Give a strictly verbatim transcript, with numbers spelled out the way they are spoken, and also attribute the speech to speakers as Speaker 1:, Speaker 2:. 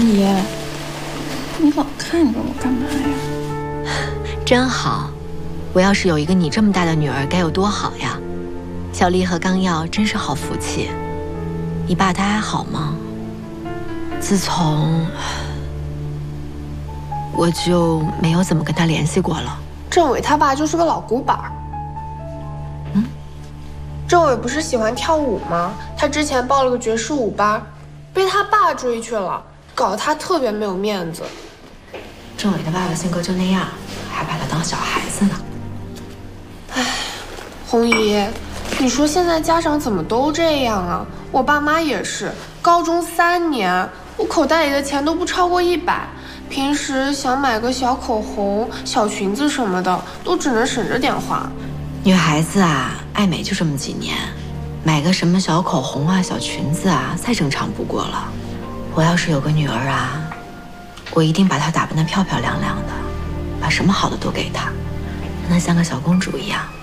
Speaker 1: 姨，你老看着我干嘛呀？
Speaker 2: 真好，我要是有一个你这么大的女儿，该有多好呀！小丽和刚耀真是好福气。你爸他还好吗？自从我就没有怎么跟他联系过了。
Speaker 3: 政委他爸就是个老古板儿。
Speaker 2: 嗯，
Speaker 3: 政委不是喜欢跳舞吗？他之前报了个爵士舞班，被他爸追去了，搞得他特别没有面子。
Speaker 2: 政委的爸爸性格就那样，还把他当小孩子呢。
Speaker 3: 唉，红姨，你说现在家长怎么都这样啊？我爸妈也是，高中三年，我口袋里的钱都不超过一百。平时想买个小口红、小裙子什么的，都只能省着点花。
Speaker 2: 女孩子啊，爱美就这么几年，买个什么小口红啊、小裙子啊，再正常不过了。我要是有个女儿啊，我一定把她打扮得漂漂亮亮的，把什么好的都给她，让她像个小公主一样。